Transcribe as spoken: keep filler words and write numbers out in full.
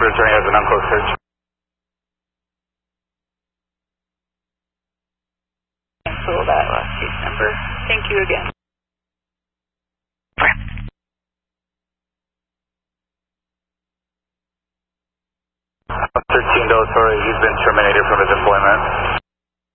returning as an unclosed search. Cancel that last case number. Thank you again. thirteen Del Torre, he's been terminated from his employment.